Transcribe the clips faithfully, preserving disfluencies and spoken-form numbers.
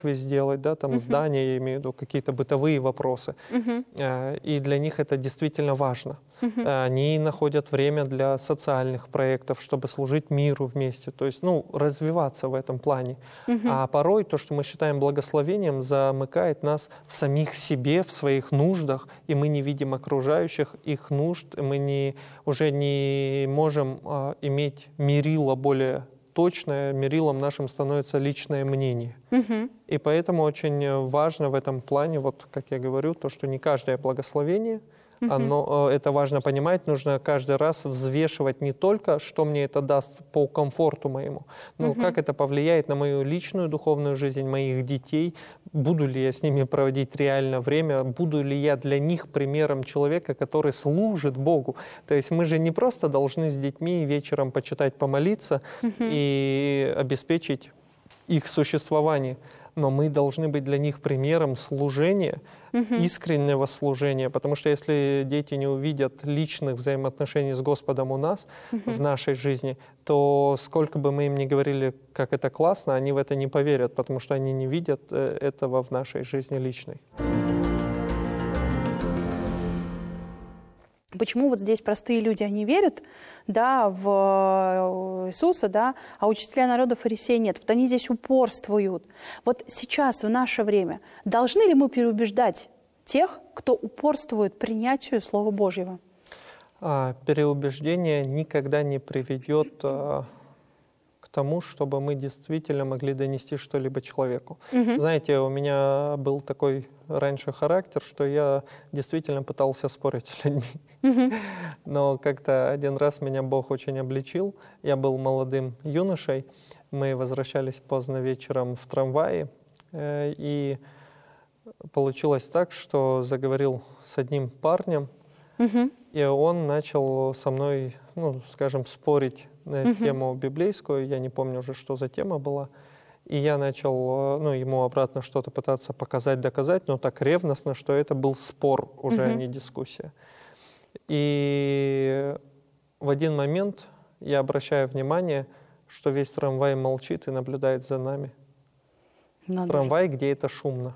сделать, да, там Мгм. здания, я имею в виду, какие-то бытовые вопросы. Мгм. Э, И для них это действительно важно. Мгм. Э, Они находят время для социальных проектов, чтобы служить миру вместе, то есть, ну, развиваться в этом плане. Мгм. А порой то, что мы считаем благословением, замыкает нас в самих себе, в своих нуждах, и мы не видим окружающих, их нужд, и мы не, уже не можем а, иметь мерило более точное, мерилом нашим становится личное мнение. Мгм. И поэтому очень важно в этом плане, вот как я говорю, то, что не каждое благословение, оно, э, это важно понимать, нужно каждый раз взвешивать не только, что мне это даст по комфорту моему, но Мгм. как это повлияет на мою личную духовную жизнь моих детей, буду ли я с ними проводить реально время, буду ли я для них примером человека, который служит Богу. То есть мы же не просто должны с детьми вечером почитать, помолиться и обеспечить их существование, но мы должны быть для них примером служения, искреннего служения, потому что если дети не увидят личных взаимоотношений с Господом у нас в нашей жизни, то сколько бы мы им ни говорили, как это классно, они в это не поверят, потому что они не видят э, этого в нашей жизни личной. Почему вот здесь простые люди, они верят, да, в Иисуса, да, а учителя народа фарисеи нет. Вот они здесь упорствуют. Вот сейчас, в наше время, должны ли мы переубеждать тех, кто упорствует принятию Слова Божьего? А переубеждение никогда не приведет а, к тому, чтобы мы действительно могли донести что-либо человеку. Мгм. Знаете, у меня был такой раньше характер, что я действительно пытался спорить с людьми. Мгм. Но как-то один раз меня Бог очень обличил. Я был молодым юношей. Мы возвращались поздно вечером в трамвае. э, И получилось так, что заговорил с одним парнем, Мгм. и он начал со мной, ну, скажем, спорить на тему библейскую. Я не помню уже, что за тема была. И я начал, э, ну, ему обратно что-то пытаться показать, доказать, но так ревностно, что это был спор уже, а Мгм. не дискуссия. И в один момент я обращаю внимание, что весь трамвай молчит и наблюдает за нами. Надо же. Трамвай, где это шумно.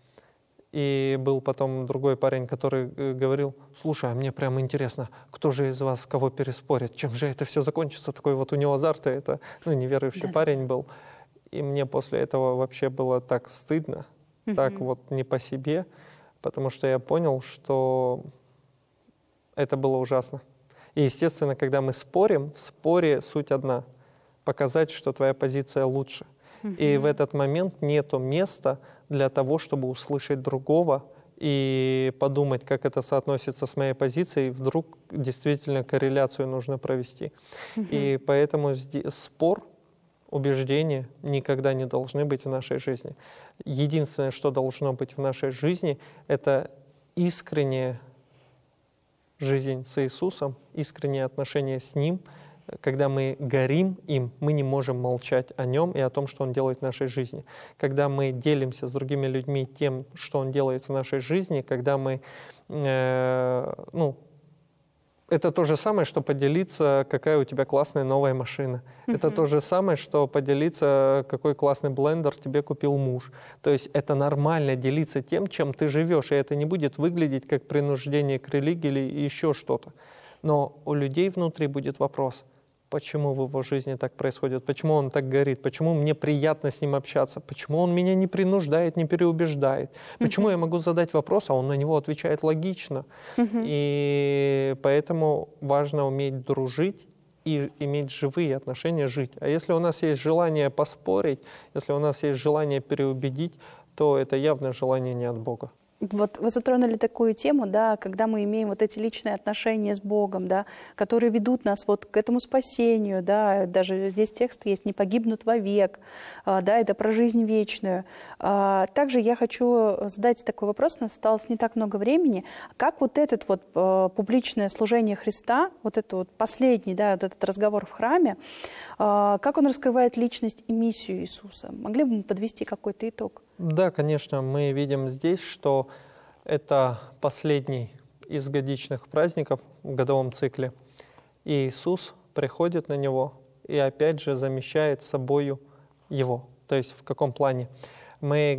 И был потом другой парень, который э, говорил: слушай, а мне прямо интересно, кто же из вас кого переспорит, чем же это все закончится? Такой вот у него азарт, и это, ну, неверующий Да-да. парень был. И мне после этого вообще было так стыдно, так Мгм. вот не по себе, потому что я понял, что это было ужасно. И, естественно, когда мы спорим, в споре суть одна – показать, что твоя позиция лучше. И в этот момент нету места для того, чтобы услышать другого и подумать, как это соотносится с моей позицией. Вдруг действительно корреляцию нужно провести. И поэтому сде- спор, убеждения никогда не должны быть в нашей жизни. Единственное, что должно быть в нашей жизни, это искреннее жизнь с Иисусом, искреннее отношение с Ним. Когда мы горим им, мы не можем молчать о Нем и о том, что Он делает в нашей жизни. Когда мы делимся с другими людьми тем, что Он делает в нашей жизни, когда мы, э, ну, это то же самое, что поделиться, какая у тебя классная новая машина. Это то же самое, что поделиться, какой классный блендер тебе купил муж. То есть это нормально делиться тем, чем ты живешь, и это не будет выглядеть как принуждение к религии или еще что-то. Но у людей внутри будет вопрос: почему в его жизни так происходит, почему он так горит, почему мне приятно с ним общаться, почему он меня не принуждает, не переубеждает, почему я могу задать вопрос, а он на него отвечает логично. И поэтому важно уметь дружить и иметь живые отношения, жить. А если у нас есть желание поспорить, если у нас есть желание переубедить, то это явное желание не от Бога. Вот вы затронули такую тему, да, когда мы имеем вот эти личные отношения с Богом, да, которые ведут нас вот к этому спасению, да, даже здесь текст есть: «не погибнут вовек», а, да, это про жизнь вечную. А, также я хочу задать такой вопрос, у нас осталось не так много времени. Как вот этот вот а, публичное служение Христа, вот это вот последний, да, вот этот разговор в храме, а, как он раскрывает личность и миссию Иисуса? Могли бы мы подвести какой-то итог? Да, конечно, мы видим здесь, что это последний из годичных праздников в годовом цикле. И Иисус приходит на него и опять же замещает собою его. То есть в каком плане? Мы